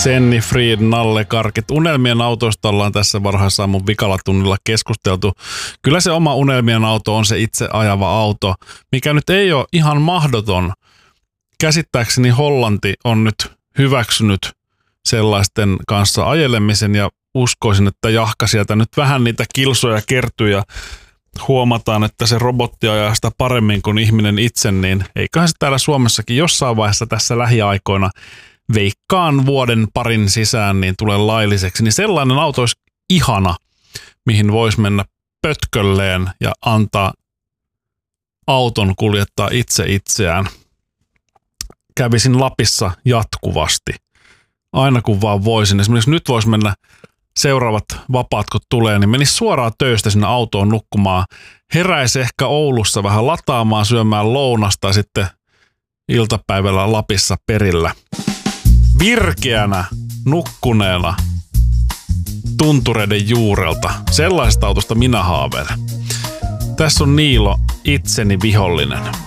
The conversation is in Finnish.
Senni Fried, Nalle Karkit. Unelmien autoista ollaan tässä varhaisaamun vikalatunnilla keskusteltu. Kyllä se oma unelmien auto on se itse ajava auto, mikä nyt ei ole ihan mahdoton. Käsittääkseni Hollanti on nyt hyväksynyt sellaisten kanssa ajelemisen ja uskoisin, että jahka sieltä nyt vähän niitä kilsoja kertyy ja huomataan, että se robotti ajaa sitä paremmin kuin ihminen itse, niin eiköhän se täällä Suomessakin jossain vaiheessa tässä lähiaikoina veikkaan vuoden parin sisään niin tulee lailliseksi. Niin sellainen auto olisi ihana, mihin voisi mennä pötkölleen ja antaa auton kuljettaa itse itseään. Kävisin Lapissa jatkuvasti. Aina kun vaan voisin. Esimerkiksi nyt voisi mennä seuraavat vapaat, kun tulee, niin menisi suoraan töistä sinne autoon nukkumaan. Heräisi ehkä Oulussa vähän lataamaan, syömään lounasta ja sitten iltapäivällä Lapissa perillä. Virkeänä, nukkuneena, tuntureiden juurelta. Sellaisesta autosta minä haaveilen. Tässä on Niilo, itseni vihollinen.